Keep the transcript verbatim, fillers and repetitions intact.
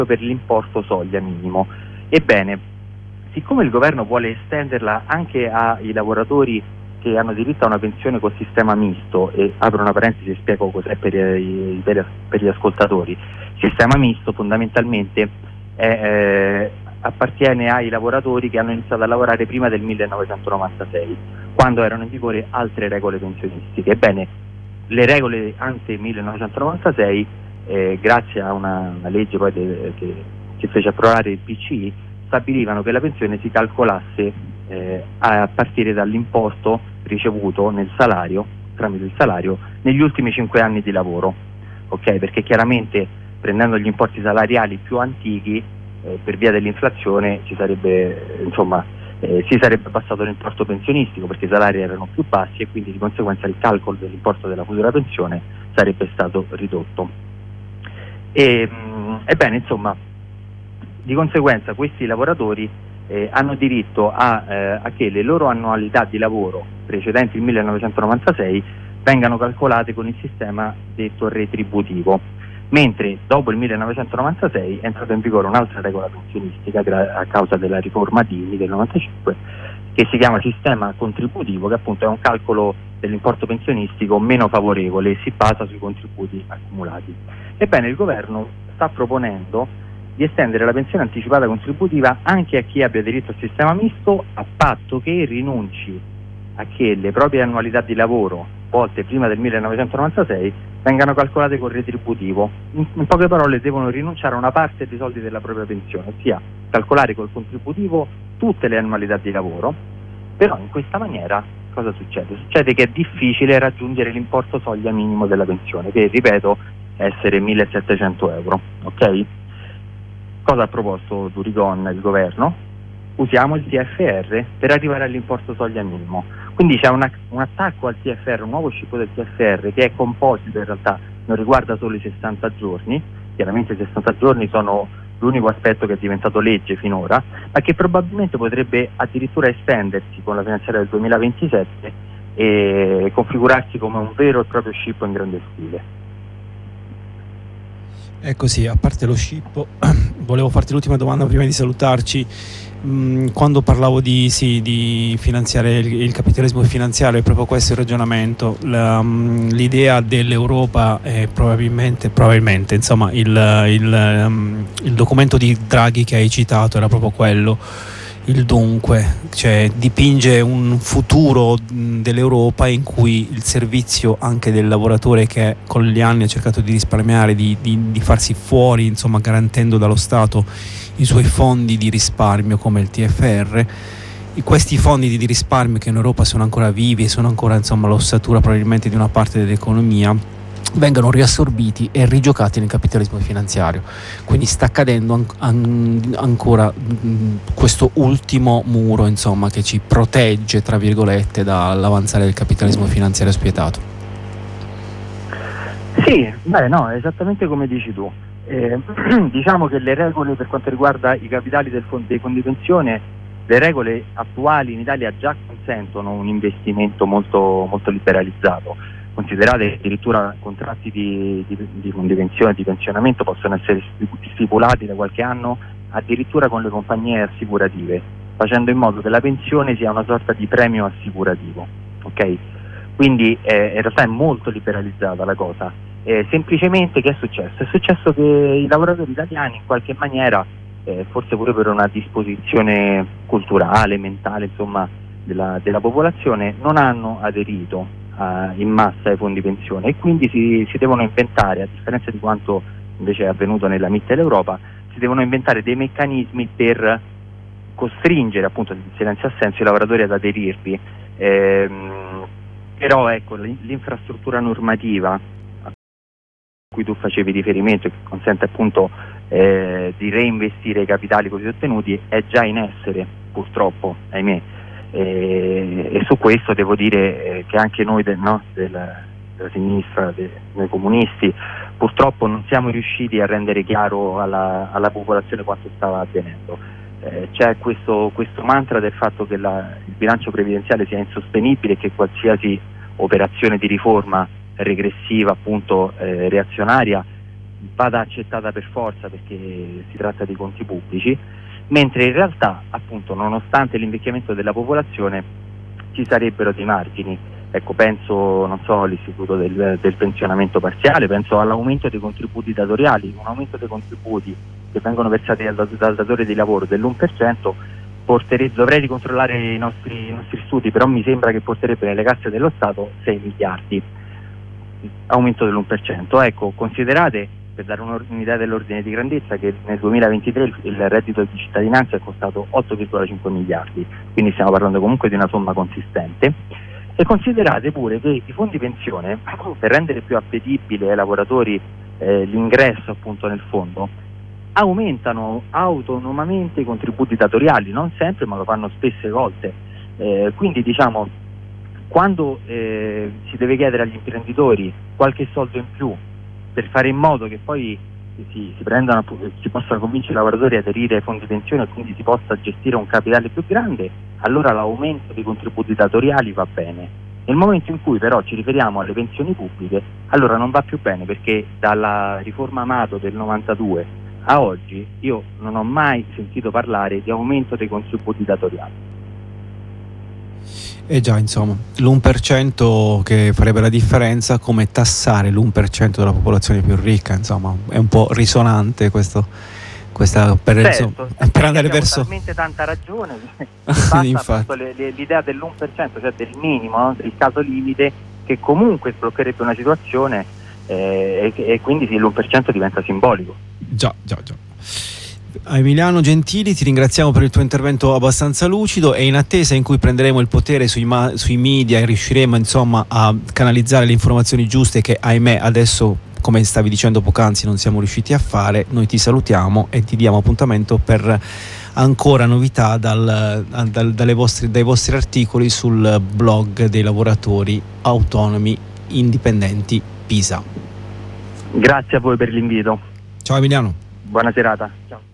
per l'importo soglia minimo. Ebbene, siccome il governo vuole estenderla anche ai lavoratori che hanno diritto a una pensione col sistema misto, e apro una parentesi e spiego cos'è per, i, per, per gli ascoltatori. Il sistema misto fondamentalmente è, eh, appartiene ai lavoratori che hanno iniziato a lavorare prima del millenovecentonovantasei, quando erano in vigore altre regole pensionistiche. Ebbene, le regole ante millenovecentonovantasei, eh, grazie a una, una legge poi de, che, che fece approvare il P C I, stabilivano che la pensione si calcolasse eh, a partire dall'importo ricevuto nel salario, tramite il salario, negli ultimi cinque anni di lavoro, ok? Perché chiaramente prendendo gli importi salariali più antichi, eh, per via dell'inflazione ci sarebbe, eh, insomma, eh, si sarebbe passato l'importo pensionistico, perché i salari erano più bassi e quindi di conseguenza il calcolo dell'importo della futura pensione sarebbe stato ridotto. E, mh, ebbene, insomma, di conseguenza questi lavoratori eh, hanno diritto a, eh, a che le loro annualità di lavoro precedenti il millenovecentonovantasei vengano calcolate con il sistema detto retributivo, mentre dopo il millenovecentonovantasei è entrata in vigore un'altra regola pensionistica a causa della riforma Dini del novantacinque, che si chiama sistema contributivo, che appunto è un calcolo dell'importo pensionistico meno favorevole e si basa sui contributi accumulati. Ebbene, il governo sta proponendo di estendere la pensione anticipata contributiva anche a chi abbia diritto al sistema misto, a patto che rinunci a che le proprie annualità di lavoro volte prima del millenovecentonovantasei vengano calcolate col retributivo. In, in poche parole, devono rinunciare a una parte dei soldi della propria pensione, ossia calcolare col contributivo tutte le annualità di lavoro. Però in questa maniera cosa succede? Succede che è difficile raggiungere l'importo soglia minimo della pensione, che ripeto essere millesettecento euro, ok? Cosa ha proposto Durigon, il governo? Usiamo il T F R per arrivare all'importo soglia minimo. Quindi c'è una, un attacco al T F R, un nuovo scippo del T F R che è composito, in realtà non riguarda solo i sessanta giorni, chiaramente i sessanta giorni sono l'unico aspetto che è diventato legge finora, ma che probabilmente potrebbe addirittura estendersi con la finanziaria del duemilaventisette e configurarsi come un vero e proprio scippo in grande stile. È così, a parte lo scippo, volevo farti l'ultima domanda prima di salutarci. Mm, quando parlavo di, sì, di finanziare il, il capitalismo finanziario, è proprio questo il ragionamento. La, um, l'idea dell'Europa è probabilmente, probabilmente insomma, il, il, um, il documento di Draghi che hai citato era proprio quello. Il dunque, cioè dipinge un futuro dell'Europa in cui il servizio anche del lavoratore che con gli anni ha cercato di risparmiare, di, di, di farsi fuori, insomma garantendo dallo Stato i suoi fondi di risparmio come il T F R, e questi fondi di risparmio che in Europa sono ancora vivi e sono ancora insomma l'ossatura probabilmente di una parte dell'economia, vengano riassorbiti e rigiocati nel capitalismo finanziario. Quindi sta cadendo an- an- ancora mh, questo ultimo muro, insomma, che ci protegge, tra virgolette, dall'avanzare del capitalismo finanziario spietato. Sì, beh, no, è esattamente come dici tu. Eh, diciamo che le regole per quanto riguarda i capitali del fond- dei fondi pensione, le regole attuali in Italia già consentono un investimento molto, molto liberalizzato. Considerate che addirittura contratti di, di, di, di pensione, di pensionamento possono essere stipulati da qualche anno addirittura con le compagnie assicurative, facendo in modo che la pensione sia una sorta di premio assicurativo, ok? Quindi eh, in realtà è molto liberalizzata la cosa. Eh, semplicemente che è successo? È successo che i lavoratori italiani in qualche maniera, eh, forse pure per una disposizione culturale, mentale, insomma, della, della popolazione, non hanno aderito in massa ai fondi pensione e quindi si, si devono inventare, a differenza di quanto invece è avvenuto nella mitteleuropa, si devono inventare dei meccanismi per costringere appunto in silenzio assenso i lavoratori ad aderirvi. Ehm, però ecco, l'infrastruttura normativa a cui tu facevi riferimento, che consente appunto eh, di reinvestire i capitali così ottenuti, è già in essere, purtroppo, ahimè. E, e su questo devo dire eh, che anche noi del, no, della, della sinistra, de, noi comunisti, purtroppo non siamo riusciti a rendere chiaro alla, alla popolazione quanto stava avvenendo. Eh, c'è questo, questo mantra del fatto che la, il bilancio previdenziale sia insostenibile e che qualsiasi operazione di riforma regressiva, appunto eh, reazionaria, vada accettata per forza perché si tratta di conti pubblici, mentre in realtà, appunto, nonostante l'invecchiamento della popolazione, ci sarebbero dei margini. Ecco, penso, non so, all'istituto del, del pensionamento parziale, penso all'aumento dei contributi datoriali. Un aumento dei contributi che vengono versati dal, dal datore di lavoro dell'uno per cento porterebbe, dovrei ricontrollare i nostri, i nostri studi, però mi sembra che porterebbe nelle casse dello Stato sei miliardi, aumento dell'uno per cento. Ecco, considerate, per dare un'idea dell'ordine di grandezza, che nel duemilaventitré il, il reddito di cittadinanza è costato otto virgola cinque miliardi, quindi stiamo parlando comunque di una somma consistente. E considerate pure che i fondi pensione, per rendere più appetibile ai lavoratori eh, l'ingresso appunto nel fondo, aumentano autonomamente i contributi datoriali, non sempre, ma lo fanno spesse volte. Eh, quindi diciamo, quando eh, si deve chiedere agli imprenditori qualche soldo in più per fare in modo che poi si, si, prendano, si possano convincere i lavoratori ad aderire ai fondi pensione e quindi si possa gestire un capitale più grande, allora l'aumento dei contributi datoriali va bene. Nel momento in cui però ci riferiamo alle pensioni pubbliche, allora non va più bene, perché dalla riforma Amato del novantadue a oggi io non ho mai sentito parlare di aumento dei contributi datoriali. E già, insomma, l'uno per cento che farebbe la differenza, come tassare l'uno per cento della popolazione più ricca, insomma, è un po' risonante questo, questa, per, certo, insomma, per andare verso... talmente tanta ragione, basta le, le, l'idea dell'uno per cento, cioè del minimo, no? Del caso limite, che comunque sbloccherebbe una situazione eh, e, e quindi sì, l'uno per cento diventa simbolico. Già, già, già. Emiliano Gentili, ti ringraziamo per il tuo intervento abbastanza lucido, e in attesa in cui prenderemo il potere sui, ma- sui media e riusciremo insomma a canalizzare le informazioni giuste, che ahimè adesso, come stavi dicendo poc'anzi, non siamo riusciti a fare, noi ti salutiamo e ti diamo appuntamento per ancora novità dal, dal, dalle vostri, dai vostri articoli sul blog dei lavoratori autonomi indipendenti Pisa. Grazie a voi per l'invito. Ciao Emiliano. Buona serata. Ciao.